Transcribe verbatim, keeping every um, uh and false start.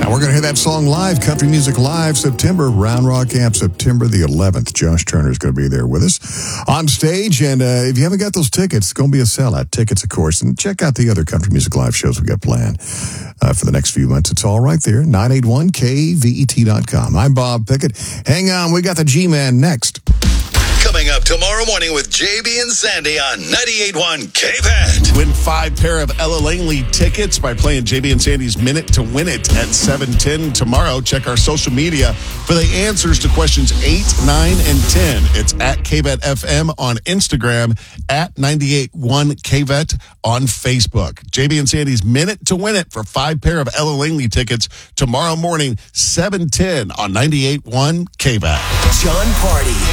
We're going to hear that song live, Country Music Live, September, Round Rock Camp, September the eleventh. Josh Turner is going to be there with us on stage. And uh, if you haven't got those tickets, it's going to be a sellout. Tickets, of course. And check out the other Country Music Live shows we got planned uh, for the next few months. It's all right there, nine eight one K V E T dot com. I'm Bob Pickett. Hang on, we got the G-Man next. Coming up tomorrow morning with J B and Sandy on ninety-eight point one K V E T. Win five pair of Ella Langley tickets by playing J B and Sandy's Minute to Win It at seven ten tomorrow. Check our social media for the answers to questions eight, nine, and ten. It's at K V E T F M on Instagram, at ninety-eight point one K V E T on Facebook. J B and Sandy's Minute to Win It for five pair of Ella Langley tickets tomorrow morning, seven ten on ninety-eight point one K V E T. John Party.